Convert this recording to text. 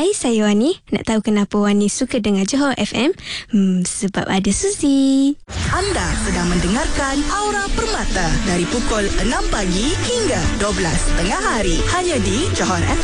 Hai, saya Wani. Nak tahu kenapa Wani suka dengar Johor FM? Sebab ada Suzy. Anda sedang mendengarkan Aura Permata dari pukul 6 pagi hingga 12 tengah hari. Hanya di Johor FM.